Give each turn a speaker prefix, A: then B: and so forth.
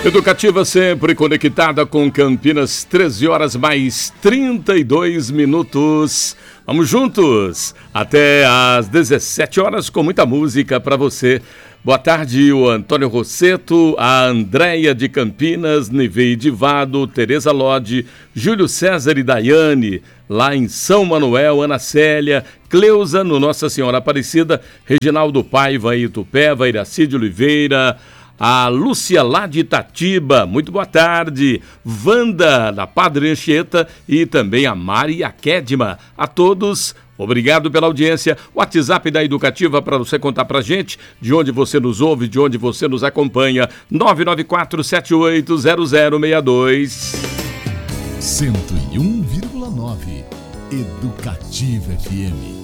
A: Educativa sempre conectada com Campinas, 13 horas mais 32 minutos. Vamos juntos até às 17 horas com muita música para você. Boa tarde, o Antônio Rosseto, a Andréia de Campinas, Nivei Divado, Tereza Lodi, Júlio César e Daiane, lá em São Manuel, Ana Célia, Cleusa, no Nossa Senhora Aparecida, Reginaldo Paiva e Itupeva, Iracide Oliveira, a Lúcia lá de Itatiba, muito boa tarde, Wanda da Padre Anchieta e também a Mari e a Kedma. A todos, obrigado pela audiência. O WhatsApp da Educativa para você contar pra gente de onde você nos ouve, de onde você nos acompanha, 994780062.
B: 101,9 Educativa FM.